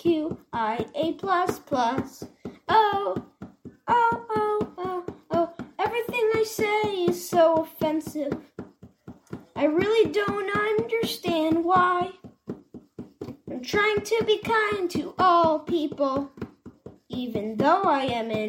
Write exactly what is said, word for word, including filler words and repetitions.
Q I A plus plus. Oh, oh, oh, oh, oh. Everything I say is so offensive. I really don't understand why. I'm trying to be kind to all people, even though I am an